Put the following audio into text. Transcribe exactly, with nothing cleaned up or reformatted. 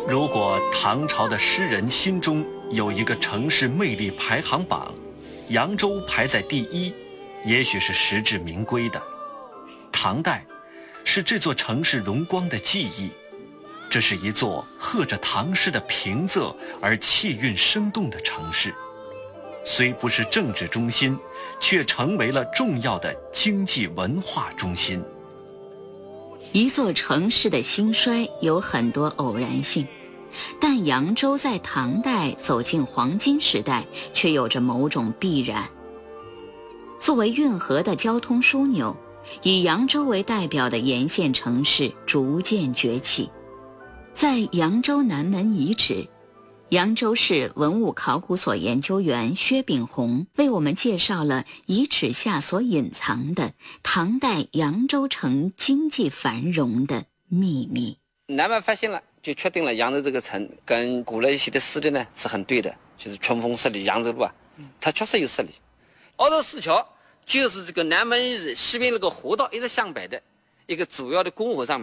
如果唐朝的诗人心中有一个城市魅力排行榜，扬州排在第一，也许是实至名归的。唐代是这座城市荣光的记忆，这是一座和着唐诗的平仄而气韵生动的城市，虽不是政治中心，却成为了重要的经济文化中心。 一座城市的兴衰有很多偶然性，但扬州在唐代走进黄金时代却有着某种必然。作为运河的交通枢纽，以扬州为代表的沿线城市逐渐崛起。在扬州南门遗址，扬州市文物考古所研究员薛炳宏为我们介绍了遗址下所隐藏的唐代扬州城经济繁荣的秘密。 南门发现了，就确定了扬州这个城跟古来写的诗的呢是很对的，就是春风十里扬州路啊，它确实有十里。凹州四桥就是这个南门西边那个河道一直向北的一个主要的公河上面